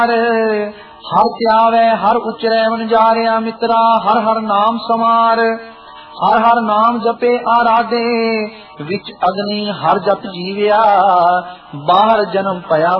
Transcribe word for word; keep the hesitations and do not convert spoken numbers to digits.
हर त्यावै हर उचरै वनजारिया मित्रा, हर हर नाम समार। हर हर नाम जपे आराधे, विच अग्नि हर जप जीविया, बाहर जन्म पया